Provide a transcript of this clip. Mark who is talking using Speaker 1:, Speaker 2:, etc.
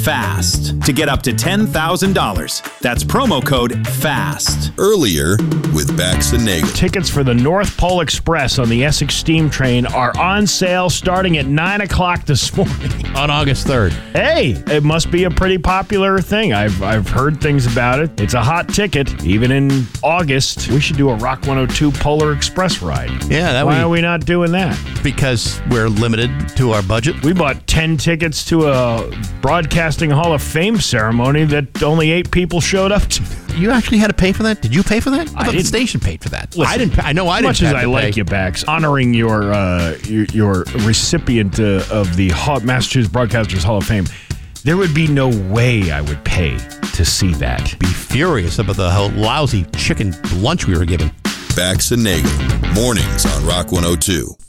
Speaker 1: FAST to get up to $10,000. That's promo code FAST.
Speaker 2: Earlier with Bax and Nagel.
Speaker 3: Tickets for the North Pole Express on the Essex Steam Train are on sale starting at 9 o'clock this morning.
Speaker 4: On August 3rd.
Speaker 3: Hey, it must be a pretty popular thing. I've heard things about it. It's a hot ticket. Even in August, we should do a Rock 102 Polar Express ride.
Speaker 4: Yeah,
Speaker 3: Why are we not doing that?
Speaker 4: Because we're limited to our budget.
Speaker 3: We bought 10 tickets to a Broadcasting Hall of Fame ceremony that only 8 people showed up to.
Speaker 4: You actually had to pay for that? Did you pay for that? I thought the
Speaker 3: didn't.
Speaker 4: Station paid for that.
Speaker 3: Listen,
Speaker 4: I didn't. I know I didn't.
Speaker 3: As much as I like you, Bax, honoring your recipient of the Massachusetts Broadcasters Hall of Fame, there would be no way I would pay to see that.
Speaker 4: Be furious about the lousy chicken lunch we were given.
Speaker 2: Bax and Nagel, mornings on Rock 102.